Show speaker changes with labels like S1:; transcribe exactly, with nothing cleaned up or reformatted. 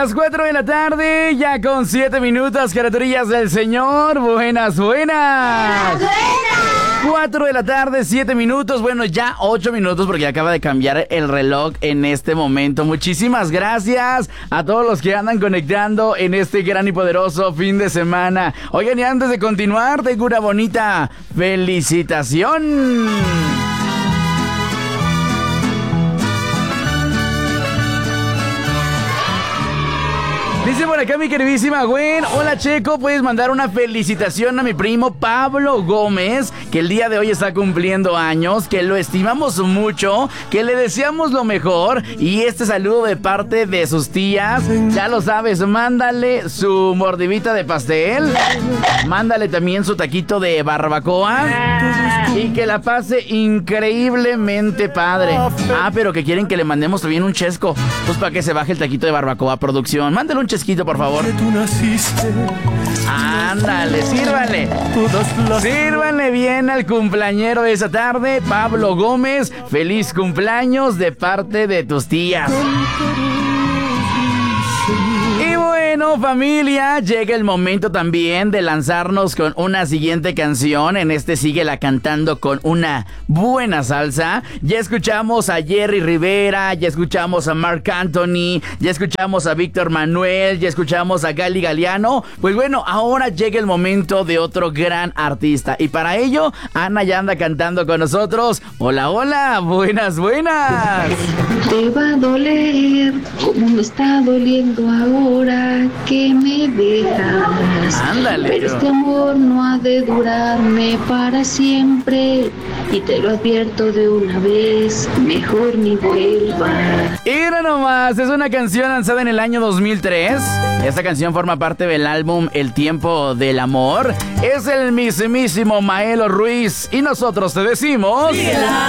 S1: las cuatro de la tarde, ya con siete minutos, criaturillas del Señor. Buenas, buenas. Buenas. cuatro de la tarde, siete minutos. Bueno, ya ocho minutos porque acaba de cambiar el reloj en este momento. Muchísimas gracias a todos los que andan conectando en este gran y poderoso fin de semana. Oigan, y antes de continuar, tengo una bonita felicitación. Dice por acá mi queridísima Gwen: hola Checo, puedes mandar una felicitación a mi primo Pablo Gómez, que el día de hoy está cumpliendo años, que lo estimamos mucho, que le deseamos lo mejor, y este saludo de parte de sus tías. Ya lo sabes, mándale su mordidita de pastel, mándale también su taquito de barbacoa, y que la pase increíblemente padre. Ah, pero que quieren que le mandemos también un chesco, pues para que se baje el taquito de barbacoa, producción. Mándale un chesquito, por favor. Ándale, sírvanle. Sírvanle bien al cumpleañero de esa tarde, Pablo Gómez. Feliz cumpleaños de parte de tus tías. Y bueno, familia, llega el momento también de lanzarnos con una siguiente canción. En este Síguela Cantando con una buena salsa. Ya escuchamos a Jerry Rivera, ya escuchamos a Marc Anthony, ya escuchamos a Víctor Manuel, ya escuchamos a Gali Galeano. Pues bueno, ahora llega el momento de otro gran artista, y para ello Ana ya anda cantando con nosotros. Hola, hola, buenas, buenas.
S2: Te va a doler como me está doliendo ahora que me dejas.
S1: Ándale.
S2: Pero este amor no ha de durarme para siempre, y te lo advierto de una vez, mejor ni vuelvas.
S1: Mira nomás, es una canción lanzada en el año dos mil tres. Esta canción forma parte del álbum El Tiempo del Amor. Es el mismísimo Maelo Ruiz, y nosotros te decimos... ¡Síguela!